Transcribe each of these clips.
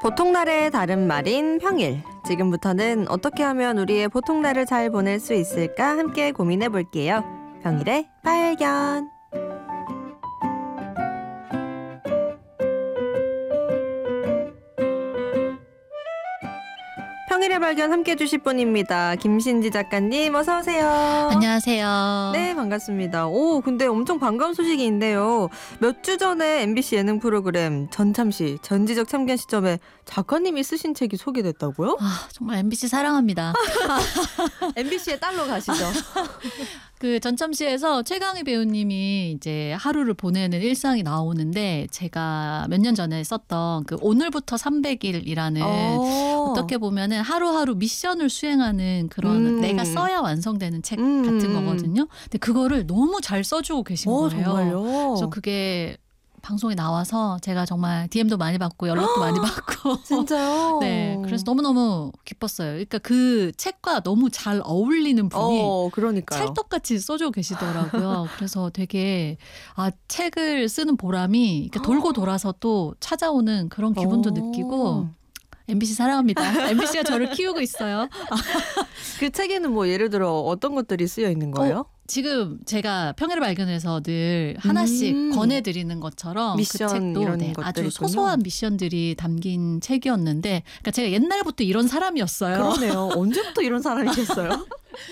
보통날의 다른 말인 평일. 지금부터는 어떻게 하면 우리의 보통날을 잘 보낼 수 있을까 함께 고민해 볼게요. 평일의 발견. 평일의 발견 함께 해주실 분입니다. 김신지 작가님 어서 오세요. 안녕하세요. 네, 반갑습니다. 근데 엄청 반가운 소식이 있는데요. 몇 주 전에 MBC 예능 프로그램 전참시 전지적 참견 시점에 작가님이 쓰신 책이 소개됐다고요? 정말 MBC 사랑합니다. MBC의 딸로 가시죠. 그 전참시에서 최강희 배우님이 이제 하루를 보내는 일상이 나오는데 제가 몇 년 전에 썼던 그 오늘부터 300일이라는 어떻게 보면은 하루하루 미션을 수행하는 그런 내가 써야 완성되는 책 같은 거거든요. 근데 그거를 너무 잘 써주고 계신 거예요. 정말요? 그래서 그게 방송에 나와서 제가 정말 DM도 많이 받고 연락도 많이 받고 진짜요? 네, 그래서 너무너무 기뻤어요. 그러니까 그 책과 너무 잘 어울리는 분이 그러니까요. 찰떡같이 써주고 계시더라고요. 그래서 되게 책을 쓰는 보람이 그러니까 돌고 돌아서 또 찾아오는 그런 기분도 느끼고 MBC 사랑합니다. MBC가 저를 키우고 있어요. 그 책에는 뭐 예를 들어 어떤 것들이 쓰여 있는 거예요? 지금 제가 평일을 발견해서 늘 하나씩 권해드리는 것처럼 미션 그 책도 이런 아주 것들이 소소한 미션들이 담긴 책이었는데 그러니까 제가 옛날부터 이런 사람이었어요. 그러네요. 언제부터 이런 사람이셨어요?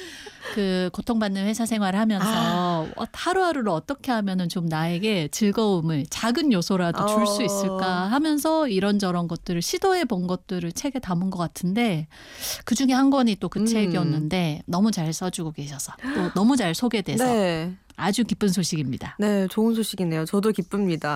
그 고통받는 회사 생활을 하면서 하루하루를 어떻게 하면은 좀 나에게 즐거움을 작은 요소라도 줄 수 있을까 하면서 이런저런 것들을 시도해 본 것들을 책에 담은 것 같은데 그중에 한 권이 또 그 책이었는데 너무 잘 써주고 계셔서 또 너무 잘 소개돼서 네. 아주 기쁜 소식입니다. 네, 좋은 소식이네요. 저도 기쁩니다.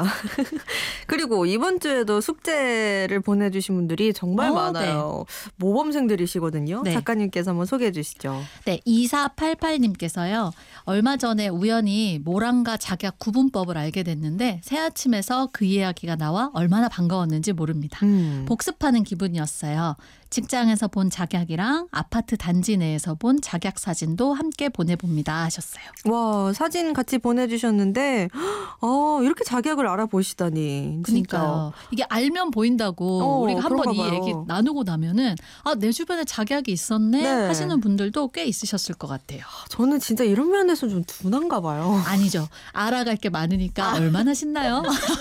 그리고 이번 주에도 숙제를 보내주신 분들이 정말 많아요. 네. 모범생들이시거든요. 네. 작가님께서 한번 소개해 주시죠. 네, 2488님께서요. 얼마 전에 우연히 모랑과 작약 구분법을 알게 됐는데 새아침에서 그 이야기가 나와 얼마나 반가웠는지 모릅니다. 복습하는 기분이었어요. 직장에서 본 작약이랑 아파트 단지 내에서 본 작약 사진도 함께 보내봅니다 하셨어요. 와, 사진 같이 보내주셨는데 이렇게 작약을 알아보시다니. 그러니까요. 이게 알면 보인다고 우리가 한번 이 얘기 나누고 나면은 내 주변에 작약이 있었네 하시는 분들도 꽤 있으셨을 것 같아요. 저는 진짜 이런 면에서 좀 둔한가 봐요. 아니죠. 알아갈 게 많으니까 얼마나 신나요?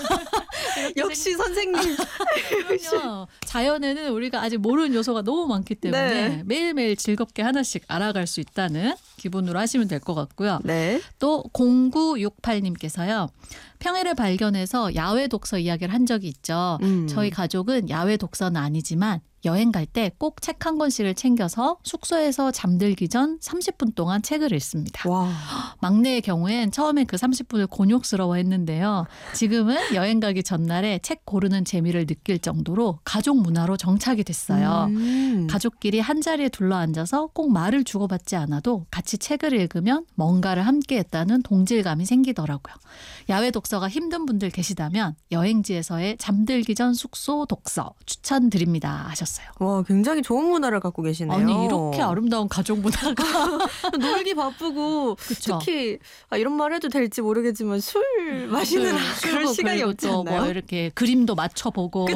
역시 선생님. 그럼요. 자연에는 우리가 아직 모르는 요소가 너무 많기 때문에 매일매일 즐겁게 하나씩 알아갈 수 있다는 기분으로 하시면 될 것 같고요. 네. 또 0968님께서요. 평일을 발견해서 야외 독서 이야기를 한 적이 있죠. 저희 가족은 야외 독서는 아니지만 여행 갈 때 꼭 책 한 권씩을 챙겨서 숙소에서 잠들기 전 30분 동안 책을 읽습니다. 와. 막내의 경우엔 처음에 그 30분을 곤욕스러워했는데요. 지금은 여행 가기 전날에 책 고르는 재미를 느낄 정도로 가족 문화로 정착이 됐어요. 가족끼리 한자리에 둘러앉아서 꼭 말을 주고받지 않아도 같이 책을 읽으면 뭔가를 함께했다는 동질감이 생기더라고요. 야외 독서가 힘든 분들 계시다면 여행지에서의 잠들기 전 숙소 독서 추천드립니다 하셨어요. 와, 굉장히 좋은 문화를 갖고 계시네요. 아니 이렇게 아름다운 가족 문화가 놀기 바쁘고 그쵸? 특히 이런 말 해도 될지 모르겠지만 술 마시느라 그럴 시간이 없지 않나요? 뭐 이렇게 그림도 맞춰보고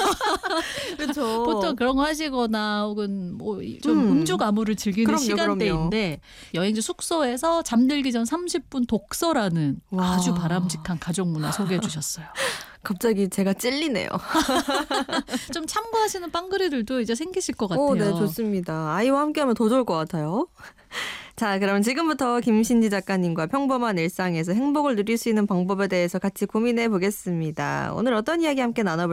그렇죠. 보통 그런 거 하시거나 혹은 뭐 좀 음주 가무를 즐기는 시간대인데 여행지 숙소에서 잠들기 전 30분 독서라는 아주 바람직한 가족 문화 소개해 주셨어요. 갑자기 제가 찔리네요. 좀 참고하시는 빵그리들도 이제 생기실 것 같아요. 네, 좋습니다. 아이와 함께하면 더 좋을 것 같아요. 자, 그럼 지금부터 김신지 작가님과 평범한 일상에서 행복을 누릴 수 있는 방법에 대해서 같이 고민해 보겠습니다. 오늘 어떤 이야기 함께 나눠볼까요?